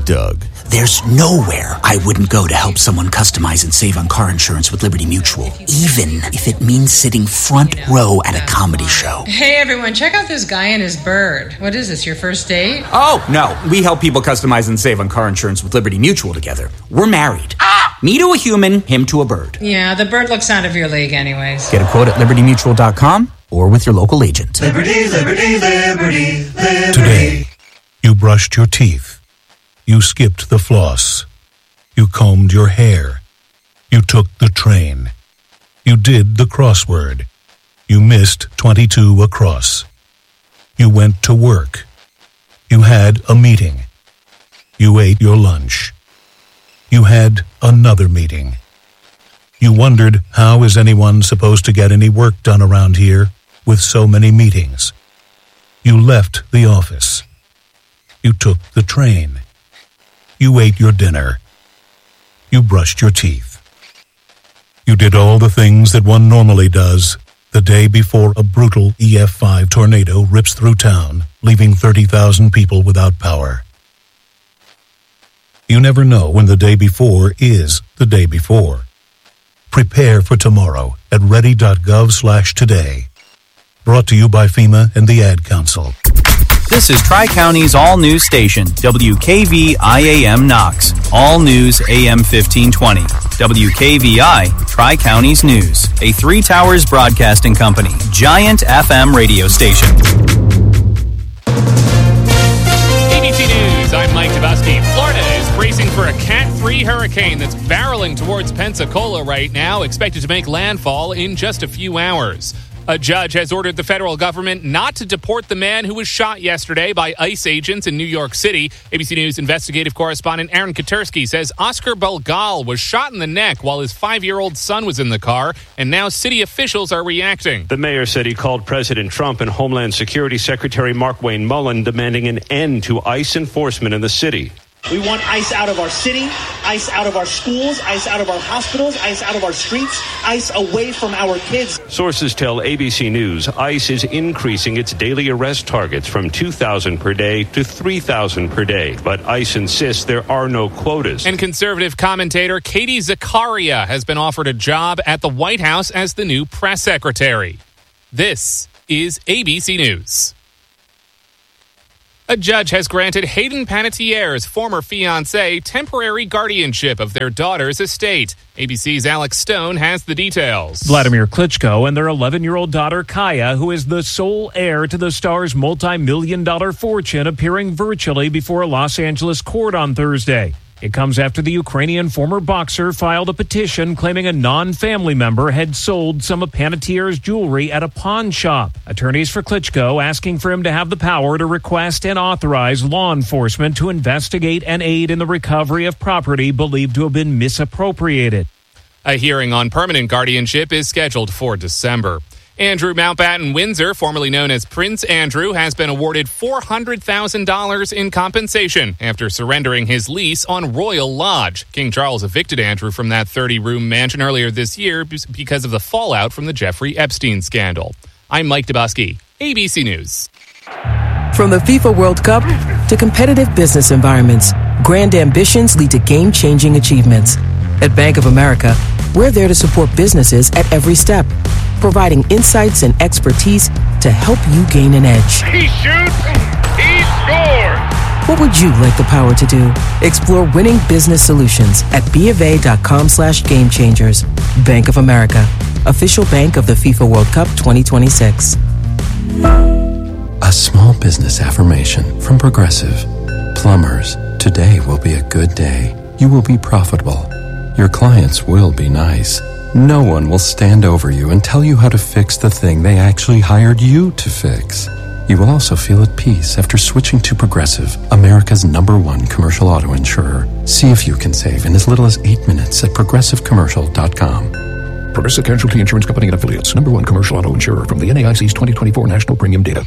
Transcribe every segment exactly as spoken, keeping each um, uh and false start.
Doug. There's nowhere I wouldn't go to help someone customize and save on car insurance with Liberty Mutual, even if it means sitting front row at a comedy show. Hey, everyone, check out this guy and his bird. What is this, your first date? Oh, no. We help people customize and save on car insurance with Liberty Mutual together. We're married. Me to a human, him to a bird. Yeah, the bird looks out of your league anyways. Get a quote at liberty mutual dot com or with your local agent. Liberty, liberty, liberty, liberty. Today, you brushed your teeth. You skipped the floss. You combed your hair. You took the train. You did the crossword. You missed twenty-two across. You went to work. You had a meeting. You ate your lunch. You had another meeting. You wondered, how is anyone supposed to get any work done around here with so many meetings? You left the office. You took the train. You ate your dinner. You brushed your teeth. You did all the things that one normally does the day before a brutal E F five tornado rips through town, leaving thirty thousand people without power. You never know when the day before is the day before. Prepare for tomorrow at ready.gov slash today. Brought to you by FEMA and the Ad Council. This is Tri-County's all-news station, W K V I A M Knox. All news A M fifteen twenty. W K V I, Tri-County's News. A Three Towers Broadcasting Company, giant F M radio station. A B C News, I'm Mike Dabowski. Florida is bracing for a Cat three hurricane that's barreling towards Pensacola right now, expected to make landfall in just a few hours. A judge has ordered the federal government not to deport the man who was shot yesterday by ICE agents in New York City. A B C News investigative correspondent Aaron Katersky says Oscar Belgal was shot in the neck while his five-year-old son was in the car, and now city officials are reacting. The mayor said he called President Trump and Homeland Security Secretary Markwayne Mullin demanding an end to ICE enforcement in the city. We want ICE out of our city, ICE out of our schools, ICE out of our hospitals, ICE out of our streets, ICE away from our kids. Sources tell A B C News ICE is increasing its daily arrest targets from two thousand per day to three thousand per day. But ICE insists there are no quotas. And conservative commentator Katie Zakaria has been offered a job at the White House as the new press secretary. This is A B C News. A judge has granted Hayden Panettiere's former fiancé temporary guardianship of their daughter's estate. A B C's Alex Stone has the details. Vladimir Klitschko and their eleven-year-old daughter Kaya, who is the sole heir to the star's multi-million dollar fortune, appearing virtually before a Los Angeles court on Thursday. It comes after the Ukrainian former boxer filed a petition claiming a non-family member had sold some of Panettiere's jewelry at a pawn shop. Attorneys for Klitschko asking for him to have the power to request and authorize law enforcement to investigate and aid in the recovery of property believed to have been misappropriated. A hearing on permanent guardianship is scheduled for December. Andrew Mountbatten Windsor, formerly known as Prince Andrew, has been awarded four hundred thousand dollars in compensation after surrendering his lease on Royal Lodge. King Charles evicted Andrew from that thirty-room mansion earlier this year because of the fallout from the Jeffrey Epstein scandal. I'm Mike Dabowski, A B C News. From the FIFA World Cup to competitive business environments, grand ambitions lead to game-changing achievements. At Bank of America, we're there to support businesses at every step, providing insights and expertise to help you gain an edge. He shoots, he scores! What would you like the power to do? Explore winning business solutions at BofA.com slash game changers. Bank of America, official bank of the FIFA World Cup twenty twenty-six. A small business affirmation from Progressive. Plumbers, today will be a good day. You will be profitable. Your clients will be nice. No one will stand over you and tell you how to fix the thing they actually hired you to fix. You will also feel at peace after switching to Progressive, America's number one commercial auto insurer. See if you can save in as little as eight minutes at progressive commercial dot com. Progressive Casualty Insurance Company and Affiliates. Number one commercial auto insurer from the N A I C's twenty twenty-four National Premium Data.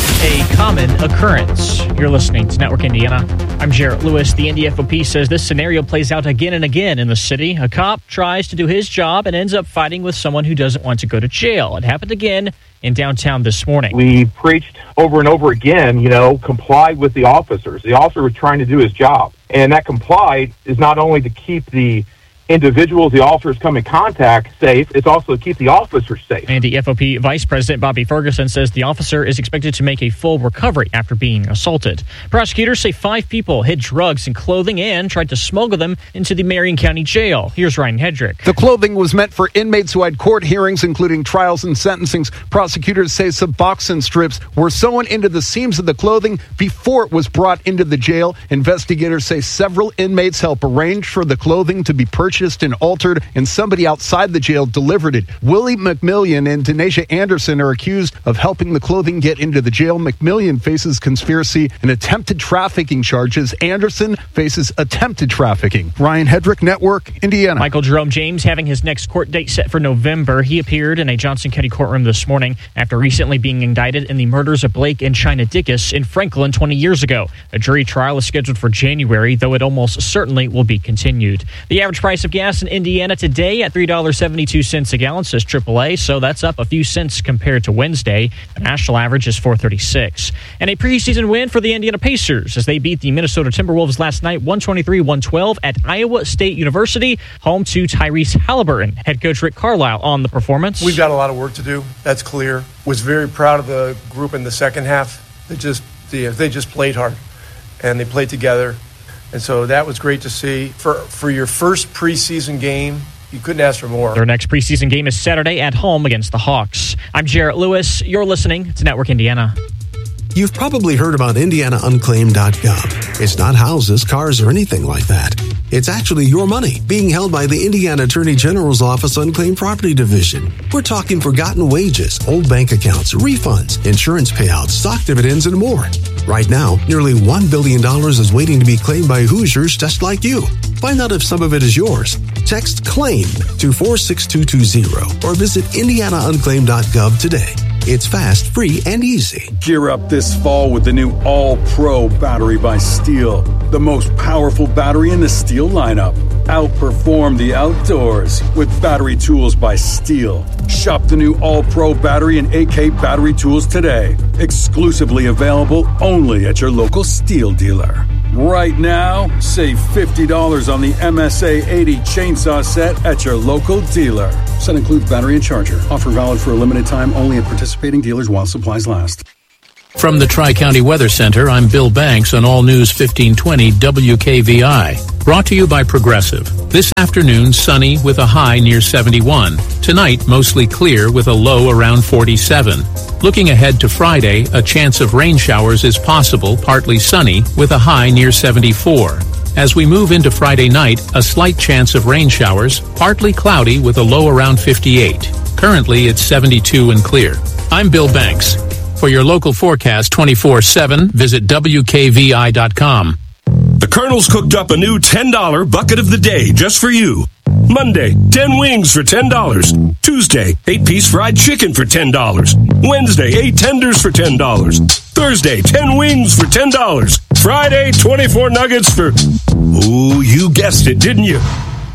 A common occurrence. You're listening to Network Indiana. I'm Jarrett Lewis. The N D F O P says this scenario plays out again and again in the city. A cop tries to do his job and ends up fighting with someone who doesn't want to go to jail. It happened again in downtown this morning. We preached over and over again, you know, comply with the officers. The officer was trying to do his job. And that comply is not only to keep the individuals the officers come in contact safe, it's also to keep the officers safe. And the F O P Vice President Bobby Ferguson says the officer is expected to make a full recovery after being assaulted. Prosecutors say five people hid drugs in clothing and tried to smuggle them into the Marion County Jail. Here's Ryan Hedrick. The clothing was meant for inmates who had court hearings, including trials and sentencings. Prosecutors say Suboxone strips were sewn into the seams of the clothing before it was brought into the jail. Investigators say several inmates helped arrange for the clothing to be purchased and altered, and somebody outside the jail delivered it. Willie McMillian and Denasia Anderson are accused of helping the clothing get into the jail. McMillian faces conspiracy and attempted trafficking charges. Anderson faces attempted trafficking. Ryan Hedrick, Network, Indiana. Michael Jerome James having his next court date set for November. He appeared in a Johnson County courtroom this morning after recently being indicted in the murders of Blake and China Dickus in Franklin twenty years ago. A jury trial is scheduled for January, though it almost certainly will be continued. The average price of gas in Indiana today at three dollars and seventy-two cents a gallon, says triple A, so that's up a few cents compared to Wednesday. The national average is four dollars and thirty-six cents. And a preseason win for the Indiana Pacers as they beat the Minnesota Timberwolves last night, one twenty-three to one twelve at Iowa State University, home to Tyrese Halliburton. Head coach Rick Carlisle on the performance. We've got a lot of work to do. That's clear. Was very proud of the group in the second half. They just they, they just played hard, and they played together. And so that was great to see. For for your first preseason game, you couldn't ask for more. Their next preseason game is Saturday at home against the Hawks. I'm Jarrett Lewis. You're listening to Network Indiana. You've probably heard about Indiana Unclaimed dot gov. It's not houses, cars, or anything like that. It's actually your money being held by the Indiana Attorney General's Office Unclaimed Property Division. We're talking forgotten wages, old bank accounts, refunds, insurance payouts, stock dividends, and more. Right now, nearly one billion dollars is waiting to be claimed by Hoosiers just like you. Find out if some of it is yours. Text CLAIM to four six two two zero or visit Indiana Unclaimed dot gov today. It's fast, free, and easy. Gear up this fall with the new All-Pro battery by Steel. The most powerful battery in the Steel lineup. Outperform the outdoors with battery tools by Steel. Shop the new All-Pro battery and A K battery tools today. Exclusively available only at your local Steel dealer. Right now, save fifty dollars on the M S A eighty chainsaw set at your local dealer. Set includes battery and charger. Offer valid for a limited time only at participating dealers while supplies last. From the Tri-County Weather Center, I'm Bill Banks on All News fifteen twenty W K V I. Brought to you by Progressive. This afternoon, sunny with a high near seventy-one. Tonight, mostly clear with a low around forty-seven. Looking ahead to Friday, a chance of rain showers is possible, partly sunny, with a high near seventy-four. As we move into Friday night, a slight chance of rain showers, partly cloudy with a low around fifty-eight. Currently, it's seventy-two and clear. I'm Bill Banks. For your local forecast twenty-four seven, visit W K V I dot com. The Colonel's cooked up a new ten dollar bucket of the day just for you. Monday, ten wings for ten dollars. Tuesday, eight-piece fried chicken for ten dollars. Wednesday, eight tenders for ten dollars. Thursday, ten wings for ten dollars. Friday, twenty-four nuggets for... Ooh, you guessed it, didn't you?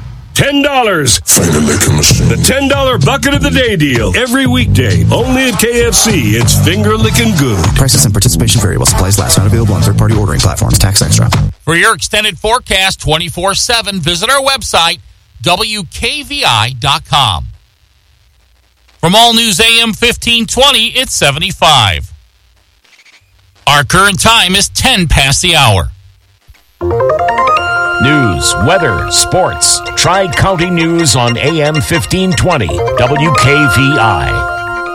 ten dollars. The ten dollar bucket of the day deal. Every weekday. Only at K F C. It's finger-licking good. Prices and participation vary while supplies last. Not available on third-party ordering platforms. Tax extra. For your extended forecast twenty-four seven, visit our website, W K V I dot com. From All News A M fifteen twenty, it's seventy-five. Our current time is ten past the hour. News, weather, sports. Tri-County News on A M fifteen twenty, W K V I.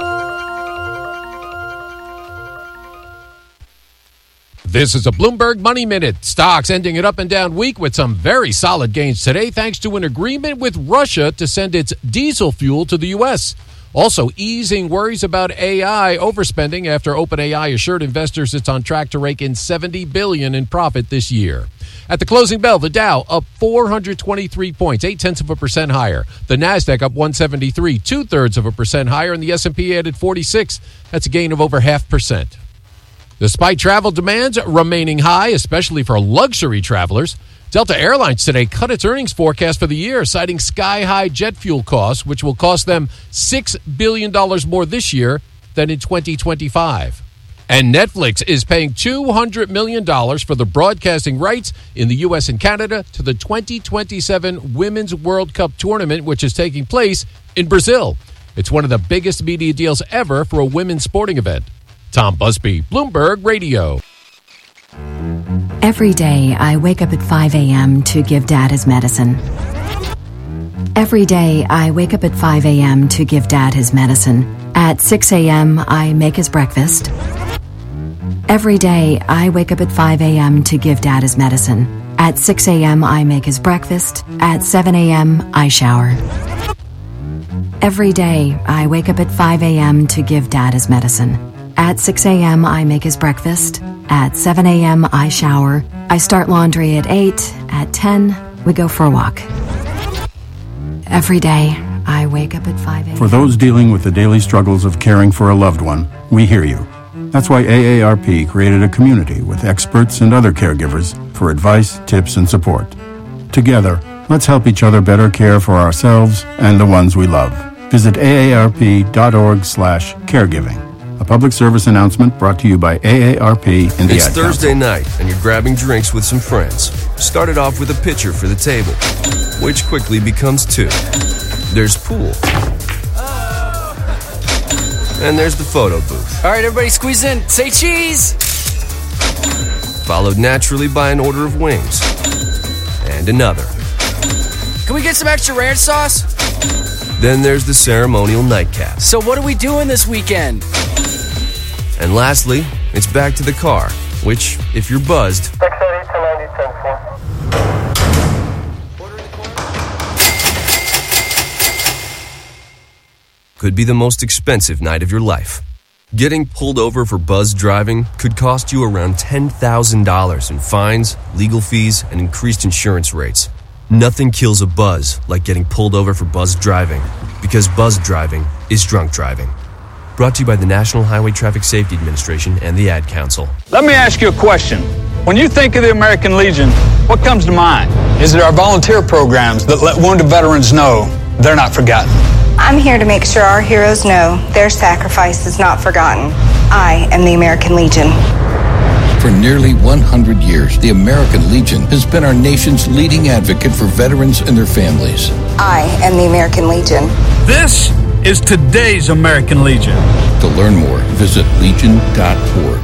This is a Bloomberg Money Minute. Stocks ending an up and down week with some very solid gains today thanks to an agreement with Russia to send its diesel fuel to the U S. Also, easing worries about A I overspending after OpenAI assured investors it's on track to rake in seventy billion dollars in profit this year. At the closing bell, the Dow up four hundred twenty-three points, eight tenths of a percent higher. The Nasdaq up one seventy-three, two thirds of a percent higher, and the S and P added forty-six. That's a gain of over half percent. Despite travel demands remaining high, especially for luxury travelers, Delta Airlines today cut its earnings forecast for the year, citing sky-high jet fuel costs, which will cost them six billion dollars more this year than in twenty twenty-five. And Netflix is paying two hundred million dollars for the broadcasting rights in the U S and Canada to the twenty twenty-seven Women's World Cup tournament, which is taking place in Brazil. It's one of the biggest media deals ever for a women's sporting event. Tom Busby, Bloomberg Radio. Every day, I wake up at five a.m. to give Dad his medicine. Every day, I wake up at five a.m. to give Dad his medicine. At six a.m., I make his breakfast. Every day, I wake up at five a.m. to give Dad his medicine. At six a.m., I make his breakfast. At seven a.m., I shower. Every day, I wake up at five a.m. to give Dad his medicine. At six a.m., I make his breakfast. At seven a.m., I shower. I start laundry at eight. At ten, we go for a walk. Every day, I wake up at five a.m. For those dealing with the daily struggles of caring for a loved one, we hear you. That's why A A R P created a community with experts and other caregivers for advice, tips, and support. Together, let's help each other better care for ourselves and the ones we love. Visit A A R P dot org slash caregiving. A public service announcement brought to you by A A R P and the It's Ad Thursday Council. night, and you're grabbing drinks with some friends. Started off with a pitcher for the table, which quickly becomes two. There's pool. And there's the photo booth. All right, everybody squeeze in. Say cheese! Followed naturally by an order of wings. And another. Can we get some extra ranch sauce? Then there's the ceremonial nightcap. So what are we doing this weekend? And lastly, it's back to the car, which, if you're buzzed, could be the most expensive night of your life. Getting pulled over for buzz driving could cost you around ten thousand dollars in fines, legal fees, and increased insurance rates. Nothing kills a buzz like getting pulled over for buzz driving, because buzz driving is drunk driving. Brought to you by the National Highway Traffic Safety Administration and the Ad Council. Let me ask you a question. When you think of the American Legion, what comes to mind? Is it our volunteer programs that let wounded veterans know they're not forgotten? I'm here to make sure our heroes know their sacrifice is not forgotten. I am the American Legion. For nearly one hundred years, the American Legion has been our nation's leading advocate for veterans and their families. I am the American Legion. This is today's American Legion. To learn more, visit legion dot org.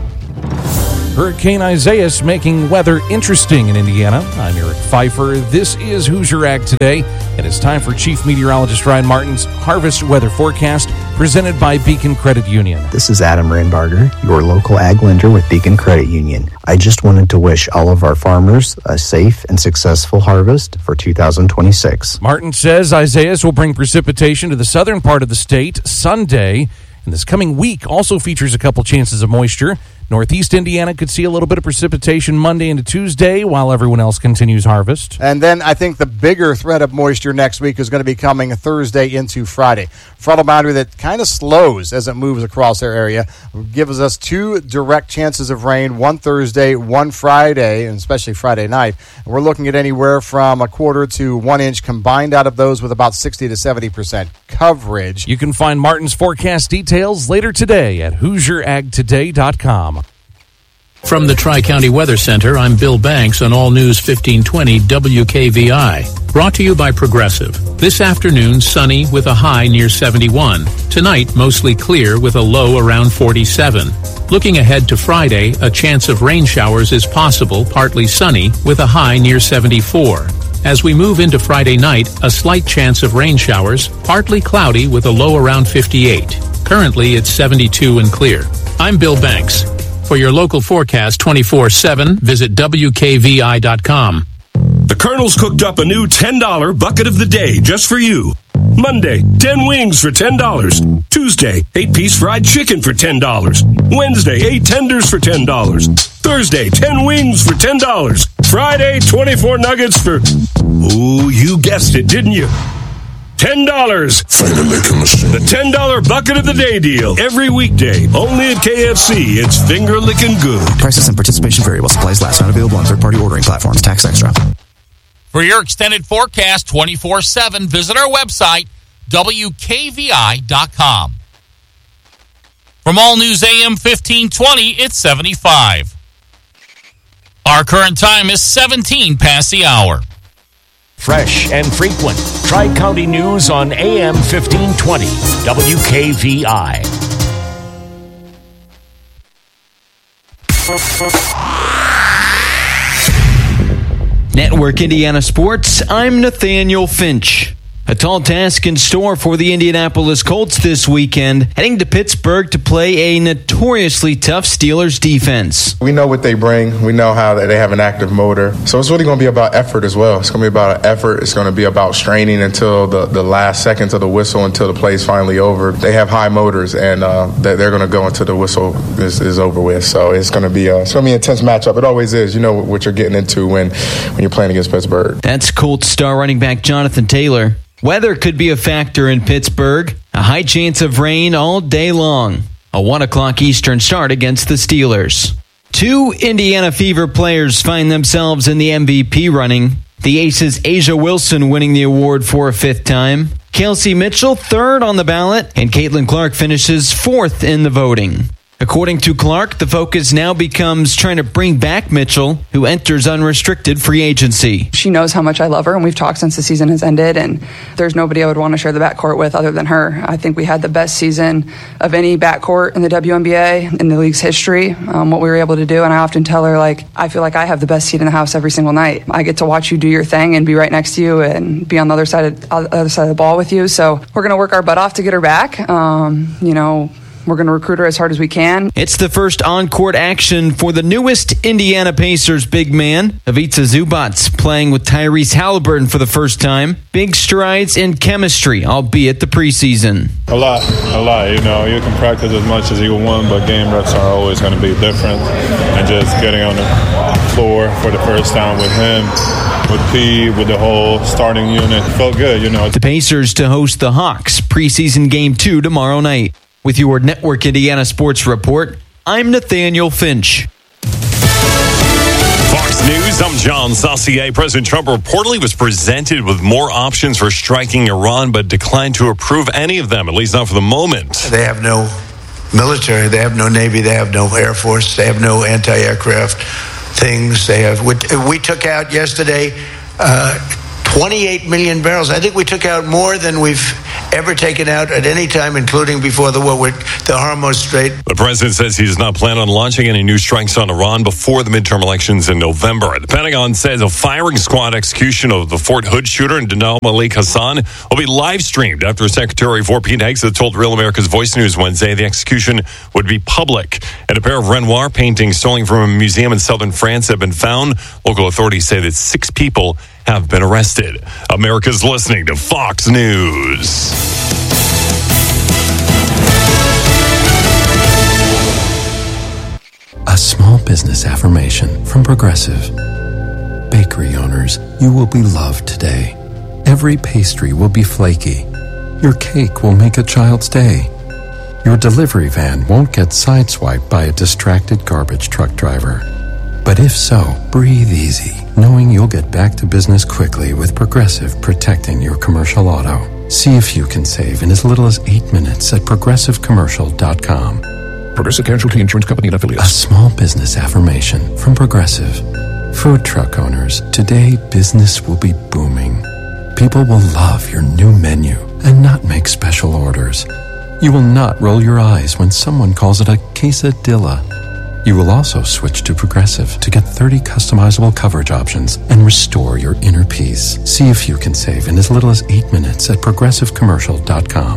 Hurricane Isaias making weather interesting in Indiana. I'm Eric Pfeiffer. This is Hoosier Ag Today, and it's time for Chief Meteorologist Ryan Martin's Harvest Weather Forecast, presented by Beacon Credit Union. This is Adam Randbarger, your local ag lender with Beacon Credit Union. I just wanted to wish all of our farmers a safe and successful harvest for two thousand twenty-six. Martin says Isaias will bring precipitation to the southern part of the state Sunday, and this coming week also features a couple chances of moisture. Northeast Indiana could see a little bit of precipitation Monday into Tuesday while everyone else continues harvest. And then I think the bigger threat of moisture next week is going to be coming Thursday into Friday. Frontal boundary that kind of slows as it moves across our area gives us two direct chances of rain, one Thursday, one Friday, and especially Friday night. And we're looking at anywhere from a quarter to one inch combined out of those with about sixty to seventy percent coverage. You can find Martin's forecast details later today at hoosier ag today dot com. From the Tri-County Weather Center, I'm Bill Banks on All News fifteen twenty W K V I. Brought to you by Progressive. This afternoon, sunny with a high near seventy-one. Tonight, mostly clear with a low around forty-seven. Looking ahead to Friday, a chance of rain showers is possible, partly sunny, with a high near seventy-four. As we move into Friday night, a slight chance of rain showers, partly cloudy with a low around fifty-eight. Currently, it's seventy-two and clear. I'm Bill Banks. For your local forecast twenty-four seven, visit W K V I dot com. The Colonel's cooked up a new ten dollar bucket of the day just for you. Monday, ten wings for ten dollars. Tuesday, eight-piece fried chicken for ten dollars. Wednesday, eight tenders for ten dollars. Thursday, ten wings for ten dollars. Friday, twenty-four nuggets for, ooh, you guessed it, didn't you? ten dollars. The ten dollar bucket of the day deal. Every weekday, only at K F C. It's finger licking good. Prices and participation vary while supplies last. Not available on third-party ordering platforms. Tax extra. For your extended forecast twenty-four seven, visit our website, W K V I dot com. From All News A M fifteen twenty, it's seventy-five. Our current time is seventeen past the hour. Fresh and frequent. Tri-County News on A M fifteen twenty, W K V I. Network Indiana Sports, I'm Nathaniel Finch. A tall task in store for the Indianapolis Colts this weekend, heading to Pittsburgh to play a notoriously tough Steelers defense. We know what they bring. We know how they have an active motor. So it's really going to be about effort as well. It's going to be about effort. It's going to be about straining until the, the last seconds of the whistle, until the play's finally over. They have high motors, and uh, they're going to go until the whistle is, is over with. So it's going to be a, it's going to be an intense matchup. It always is. You know what you're getting into when, when you're playing against Pittsburgh. That's Colts star running back Jonathan Taylor. Weather could be a factor in Pittsburgh. A high chance of rain all day long. A one o'clock Eastern start against the Steelers. Two Indiana Fever players find themselves in the M V P running. The Aces' Asia Wilson winning the award for a fifth time. Kelsey Mitchell third on the ballot. And Caitlin Clark finishes fourth in the voting. According to Clark, the focus now becomes trying to bring back Mitchell, who enters unrestricted free agency. She knows how much I love her, and we've talked since the season has ended, and there's nobody I would want to share the backcourt with other than her. I think we had the best season of any backcourt in the W N B A in the league's history, um, what we were able to do, and I often tell her, like, I feel like I have the best seat in the house every single night. I get to watch you do your thing and be right next to you and be on the other side of, the other side of the ball with you, so we're going to work our butt off to get her back. Um, you know, We're going to recruit her as hard as we can. It's the first on-court action for the newest Indiana Pacers big man, Ivica Zubac, playing with Tyrese Halliburton for the first time. Big strides in chemistry, albeit the preseason. A lot, a lot. You know, you can practice as much as you want, but game reps are always going to be different. And just getting on the floor for the first time with him, with P, with the whole starting unit, felt good, you know. The Pacers to host the Hawks, preseason game two tomorrow night. With your Network Indiana Sports Report, I'm Nathaniel Finch. Fox News, I'm John Saucier. President Trump reportedly was presented with more options for striking Iran, but declined to approve any of them, at least not for the moment. They have no military, they have no Navy, they have no Air Force, they have no anti-aircraft things. They have. We, we took out yesterday uh, twenty-eight million barrels. I think we took out more than we've ever taken out at any time, including before the war with the Hormuz Strait. The president says he does not plan on launching any new strikes on Iran before the midterm elections in November. The Pentagon says a firing squad execution of the Fort Hood shooter and Denal Malik Hassan will be live streamed after Secretary of War Pete Hegseth told Real America's Voice News Wednesday the execution would be public. And a pair of Renoir paintings stolen from a museum in southern France have been found. Local authorities say that six people have been arrested. America's listening to Fox News. A small business affirmation from Progressive. Bakery owners, you will be loved today. Every pastry will be flaky. Your cake will make a child's day. Your delivery van won't get sideswiped by a distracted garbage truck driver. But if so, breathe easy, knowing you'll get back to business quickly with Progressive protecting your commercial auto. See if you can save in as little as eight minutes at progressive commercial dot com. Progressive Casualty Insurance Company and Affiliates. A small business affirmation from Progressive. Food truck owners, today business will be booming. People will love your new menu and not make special orders. You will not roll your eyes when someone calls it a quesadilla. You will also switch to Progressive to get thirty customizable coverage options and restore your inner peace. See if you can save in as little as eight minutes at progressive commercial dot com.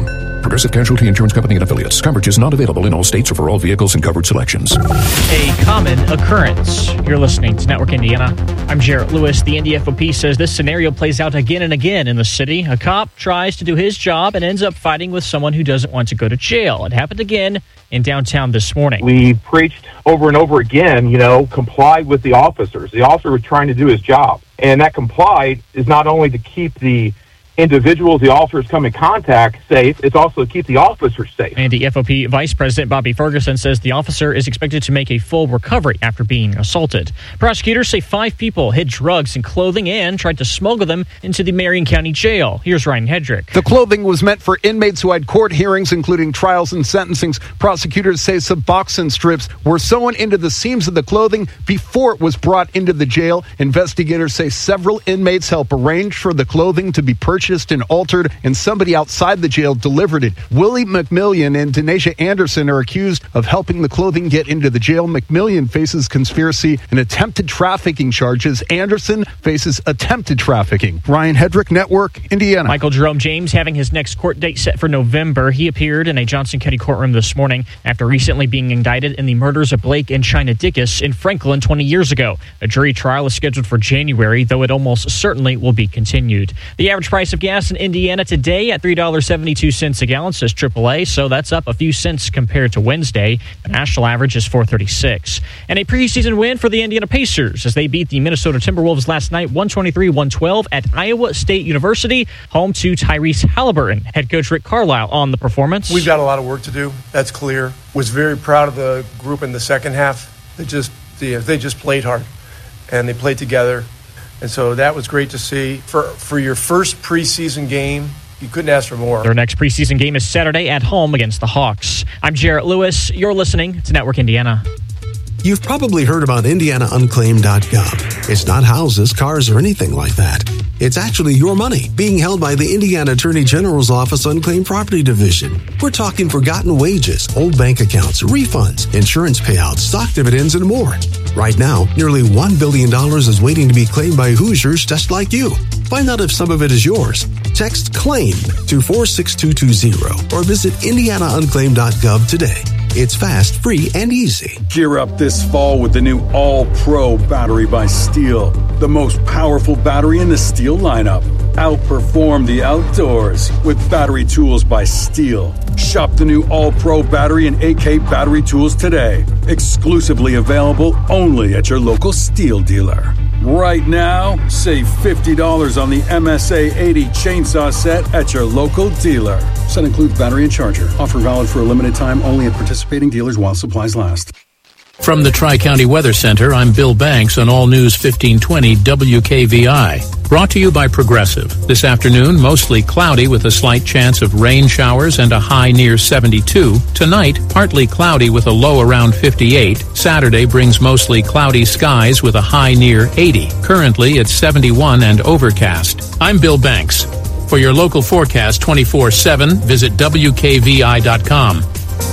Progressive Casualty Insurance Company and Affiliates. Coverage is not available in all states or for all vehicles and covered selections. A common occurrence. You're listening to Network Indiana. I'm Jarrett Lewis. The Indy F O P says this scenario plays out again and again in the city. A cop tries to do his job and ends up fighting with someone who doesn't want to go to jail. It happened again in downtown this morning. We preached over and over again, you know, comply with the officers. The officer was trying to do his job. And that complied is not only to keep the individuals the officers come in contact safe, it's also to keep the officers safe. And the F O P Vice President Bobby Ferguson says the officer is expected to make a full recovery after being assaulted. Prosecutors say five people hid drugs in clothing and tried to smuggle them into the Marion County Jail. Here's Ryan Hedrick. The clothing was meant for inmates who had court hearings, including trials and sentencings. Prosecutors say Suboxone strips were sewn into the seams of the clothing before it was brought into the jail. Investigators say several inmates helped arrange for the clothing to be purchased and altered, and somebody outside the jail delivered it. Willie McMillian and Denasia Anderson are accused of helping the clothing get into the jail. McMillian faces conspiracy and attempted trafficking charges. Anderson faces attempted trafficking. Ryan Hedrick, Network, Indiana. Michael Jerome James having his next court date set for November. He appeared in a Johnson County courtroom this morning after recently being indicted in the murders of Blake and China Dickus in Franklin twenty years ago. A jury trial is scheduled for January, though it almost certainly will be continued. The average price of gas in Indiana today at three dollars and seventy-two cents a gallon, says triple A, so that's up a few cents compared to Wednesday. The national average is four dollars and thirty-six cents. And a preseason win for the Indiana Pacers as they beat the Minnesota Timberwolves last night, one twenty-three to one twelve at Iowa State University, home to Tyrese Halliburton. Head coach Rick Carlisle on the performance. We've got a lot of work to do. That's clear. Was very proud of the group in the second half. They just they, they just played hard, and they played together. And so that was great to see. For for your first preseason game, you couldn't ask for more. Their next preseason game is Saturday at home against the Hawks. I'm Jarrett Lewis. You're listening to Network Indiana. You've probably heard about Indiana Unclaimed dot gov. It's not houses, cars, or anything like that. It's actually your money being held by the Indiana Attorney General's Office Unclaimed Property Division. We're talking forgotten wages, old bank accounts, refunds, insurance payouts, stock dividends, and more. Right now, nearly one billion dollars is waiting to be claimed by Hoosiers just like you. Find out if some of it is yours. Text CLAIM to four six two two zero or visit Indiana Unclaimed dot gov today. It's fast, free, and easy. Gear up this fall with the new All-Pro battery by Steel. The most powerful battery in the Steel lineup. Outperform the outdoors with battery tools by Steel. Shop the new All-Pro battery and A K battery tools today. Exclusively available only at your local Steel dealer. Right now, save fifty dollars on the M S A eighty chainsaw set at your local dealer. Set includes battery and charger. Offer valid for a limited time only at participating dealers while supplies last. From the Tri-County Weather Center, I'm Bill Banks on All News fifteen twenty W K V I. Brought to you by Progressive. This afternoon, mostly cloudy with a slight chance of rain showers and a high near seventy-two. Tonight, partly cloudy with a low around fifty-eight. Saturday brings mostly cloudy skies with a high near eighty. Currently, it's seventy-one and overcast. I'm Bill Banks. For your local forecast twenty-four seven, visit W K V I dot com.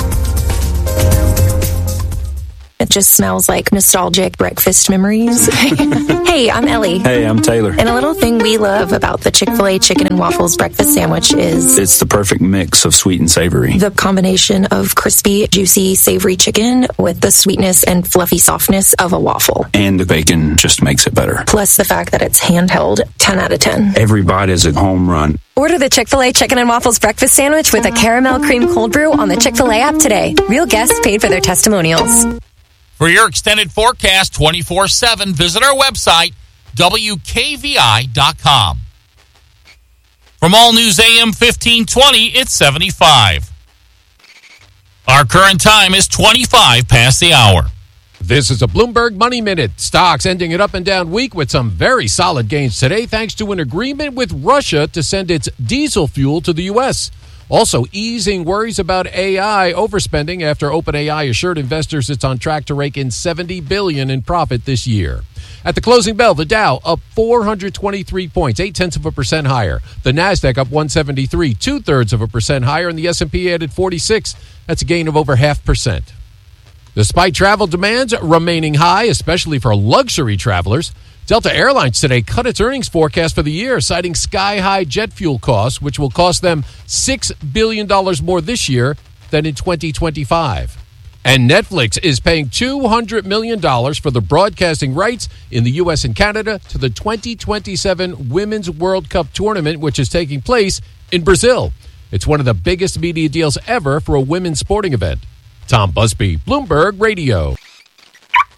It just smells like nostalgic breakfast memories. Hey, I'm Ellie. Hey, I'm Taylor. And a little thing we love about the Chick-fil-A Chicken and Waffles breakfast sandwich is... it's the perfect mix of sweet and savory. The combination of crispy, juicy, savory chicken with the sweetness and fluffy softness of a waffle. And the bacon just makes it better. Plus the fact that it's handheld, ten out of ten. Every bite is a home run. Order the Chick-fil-A Chicken and Waffles breakfast sandwich with a caramel cream cold brew on the Chick-fil-A app today. Real guests paid for their testimonials. For your extended forecast twenty-four seven, visit our website, W K V I dot com. From All News A M fifteen twenty, it's seventy-five. Our current time is twenty-five past the hour. This is a Bloomberg Money Minute. Stocks ending an up and down week with some very solid gains today thanks to an agreement with Russia to send its diesel fuel to the U S Also, easing worries about A I overspending after OpenAI assured investors it's on track to rake in seventy billion dollars in profit this year. At the closing bell, the Dow up four hundred twenty-three points, eight tenths of a percent higher. The Nasdaq up one seventy-three, two thirds of a percent higher, and the S and P added forty-six. That's a gain of over half percent. Despite travel demands remaining high, especially for luxury travelers, Delta Airlines today cut its earnings forecast for the year, citing sky-high jet fuel costs, which will cost them six billion dollars more this year than in twenty twenty-five. And Netflix is paying two hundred million dollars for the broadcasting rights in the U S and Canada to the twenty twenty-seven Women's World Cup tournament, which is taking place in Brazil. It's one of the biggest media deals ever for a women's sporting event. Tom Busby, Bloomberg Radio.